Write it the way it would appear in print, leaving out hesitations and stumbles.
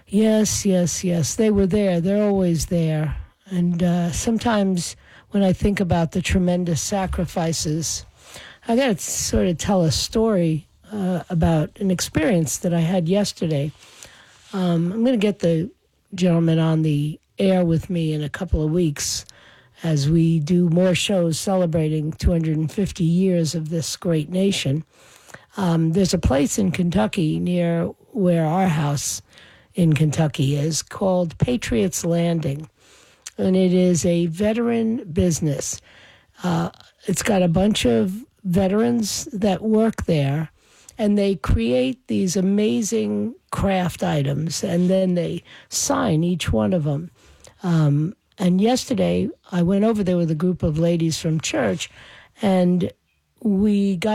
Yes, yes, yes. They were there. They're always there. And sometimes when I think about the tremendous sacrifices, I got to sort of tell a story about an experience that I had yesterday. I'm going to get the gentleman on the air with me in a couple of weeks as we do more shows celebrating 250 years of this great nation. There's a place in Kentucky near where our house in Kentucky is called Patriots Landing, and it is a veteran business. It's got a bunch of veterans that work there, and they create these amazing craft items, and then they sign each one of them. And yesterday, I went over there with a group of ladies from church, and we got